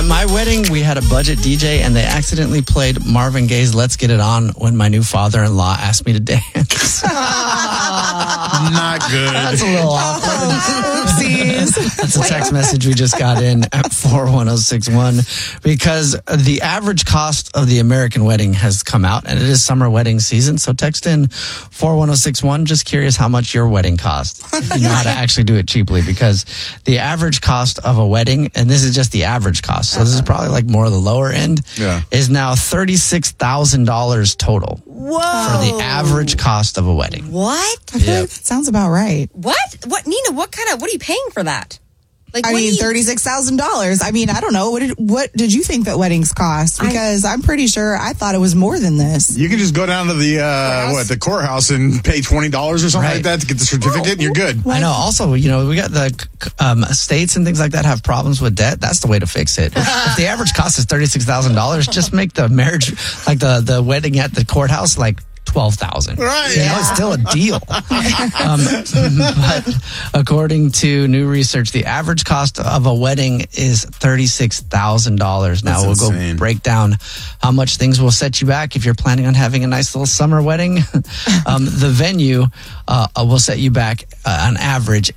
At my wedding, we had a budget DJ, and they accidentally played Marvin Gaye's Let's Get It On when my new father-in-law asked me to dance. Not good. That's a little awkward. Oopsies. That's a text message we just got in at 41061 because the average cost of the American wedding has come out, and it is summer wedding season. So text in 41061. Just curious how much your wedding cost. You know how to actually do it cheaply, because the average cost of a wedding, and this is just the average cost, so this is probably like more of the lower end, is now $36,000 total. Whoa. For the average cost of a wedding. What? I feel like that sounds about right. What, Nina, what are you paying for that? Like, I mean, $36,000. I mean, I don't know. What did you think that weddings cost? Because I'm pretty sure I thought it was more than this. You can just go down to the courthouse and pay $20 or something like that to get the certificate, and you're good. I know. Also, we got the states and things like that have problems with debt. That's the way to fix it. If the average cost is $36,000, just make the marriage, like the wedding at the courthouse, like $12,000. Right. It's still a deal. But according to new research, the average cost of a wedding is $36,000. Now we'll go break down how much things will set you back if you're planning on having a nice little summer wedding. The venue will set you back on average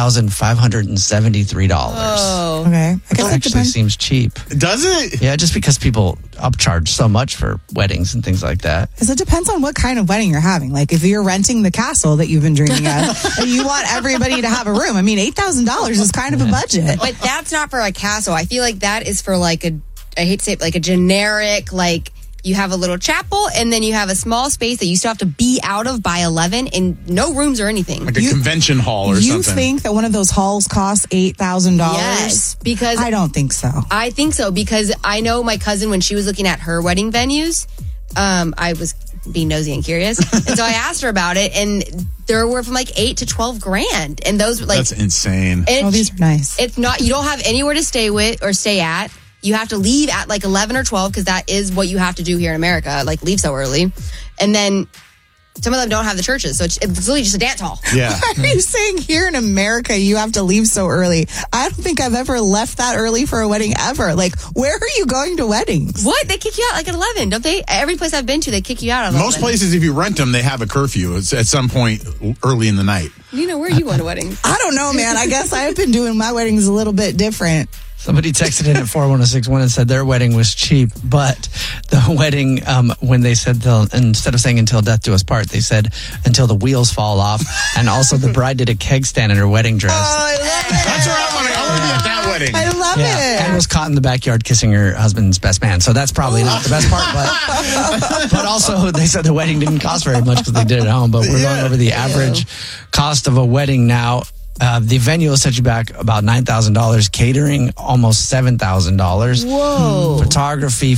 $8,573. Oh. Okay. I guess That actually seems cheap. Does it? Yeah, just because people upcharge so much for weddings and things like that. Because it depends on what kind of wedding you're having. Like, if you're renting the castle that you've been dreaming of, and you want everybody to have a room, I mean, $8,000 is kind of a budget. But that's not for a castle. I feel like that is for I hate to say it, like a generic, like, you have a little chapel, and then you have a small space that you still have to be out of by 11, and no rooms or anything. Like a convention hall or something. You think that one of those halls costs $8,000? Yes, because I don't think so. I think so, because I know my cousin, when she was looking at her wedding venues, I was being nosy and curious, and so I asked her about it, and there were from like $8,000 to $12,000, and those were like, that's insane. These are nice. It's not. You don't have anywhere to stay at. You have to leave at like 11 or 12, because that is what you have to do here in America, like leave so early. And then some of them don't have the churches, so it's literally just a dance hall. Yeah. Are you saying here in America you have to leave so early? I don't think I've ever left that early for a wedding ever. Like, where are you going to weddings? What? They kick you out like at 11, don't they? Every place I've been to, they kick you out at 11. Most places, if you rent them, they have a curfew. It's at some point early in the night. Where are you going to weddings? I don't know, man. I guess I've been doing my weddings a little bit different. Somebody texted in at 41061 and said their wedding was cheap, but the wedding, when they said instead of saying until death do us part, they said until the wheels fall off. And also the bride did a keg stand in her wedding dress. Oh, I love it. That's where I want to be at that wedding. I love it. And was caught in the backyard kissing her husband's best man. So that's probably not the best part. But also they said the wedding didn't cost very much because they did it at home. But we're going over the average cost of a wedding now. The venue will set you back about $9,000. Catering, almost $7,000. Whoa. Photography,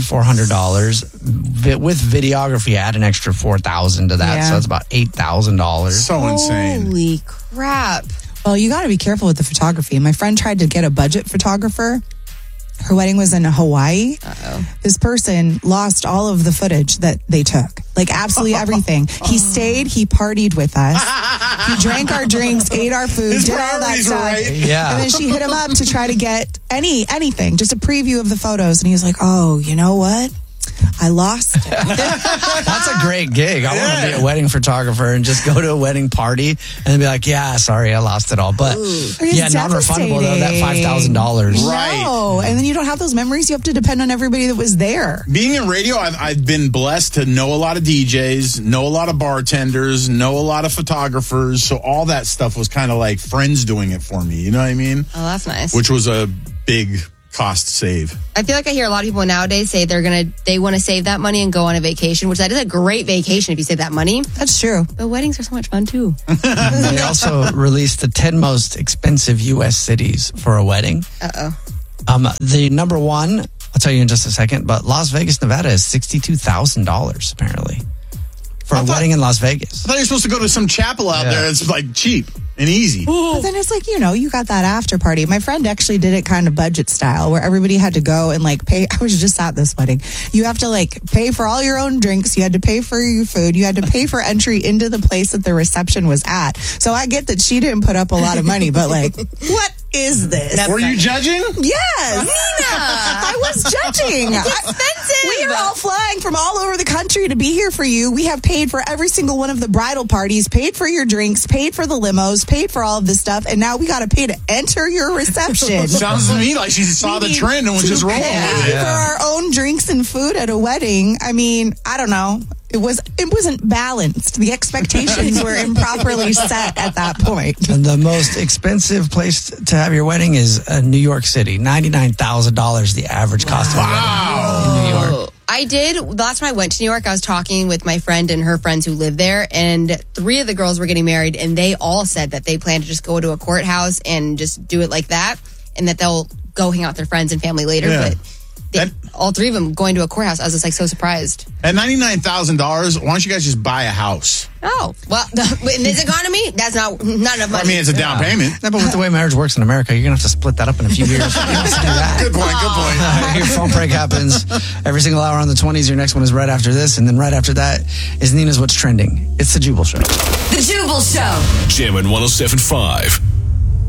$4,400. With videography, add an extra $4,000 to that. Yeah. So it's about $8,000. So insane. Holy crap. Well, you got to be careful with the photography. My friend tried to get a budget photographer. Her wedding was in Hawaii. Uh-oh. This person lost all of the footage that they took. Like, absolutely everything. He stayed. He partied with us. He drank our drinks, ate our food, His did all that priorities stuff. were right. Yeah. And then she hit him up to try to get anything, just a preview of the photos. And he was like, oh, you know what? I lost it. That's a great gig. I want to be a wedding photographer and just go to a wedding party and then be like, yeah, sorry, I lost it all. But yeah, non-refundable though, that $5,000. Right. No, and then you don't have those memories. You have to depend on everybody that was there. Being in radio, I've been blessed to know a lot of DJs, know a lot of bartenders, know a lot of photographers. So all that stuff was kind of like friends doing it for me. You know what I mean? Oh, that's nice. Which was a big cost save. I feel like I hear a lot of people nowadays say they want to save that money and go on a vacation, which that is a great vacation if you save that money. That's true. But weddings are so much fun too. They also released the 10 most expensive U.S. cities for a wedding. Uh-oh. The number one, I'll tell you in just a second, but Las Vegas, Nevada is $62,000 apparently for a wedding in Las Vegas. I thought you were supposed to go to some chapel out there. It's like cheap and easy. But then it's like, you got that after party. My friend actually did it kind of budget style where everybody had to go and like pay. I was just at this wedding. You have to like pay for all your own drinks. You had to pay for your food. You had to pay for entry into the place that the reception was at. So I get that she didn't put up a lot of money, but like, what is this? Were you judging? Yes. Nina! I was judging. Expensive. We are all flying from all over the country to be here for you. We have paid for every single one of the bridal parties, paid for your drinks, paid for the limos, paid for all of this stuff, and now we got to pay to enter your reception. Sounds to me like she saw the trend and was just rolling with it. For our own drinks and food at a wedding. I mean, I don't know. It wasn't balanced. The expectations were improperly set at that point. And the most expensive place to have your wedding is New York City. $99,000 the average cost of a wedding in New York. I did. Last time I went to New York, I was talking with my friend and her friends who live there, and 3 of the girls were getting married, and they all said that they plan to just go to a courthouse and just do it like that, and that they'll go hang out with their friends and family later. Yeah. But all 3 of them going to a courthouse. I was just like so surprised. At $99,000, why don't you guys just buy a house? Oh, well, in this economy, that's not enough money. I mean, it's a down payment. Yeah, but with the way marriage works in America, you're going to have to split that up in a few years. You don't have to do that. Good point. Your phone break happens every single hour on the 20s. Your next one is right after this. And then right after that is Nina's What's Trending. It's The Jubal Show. The Jubal Show. Jammin' 107.5.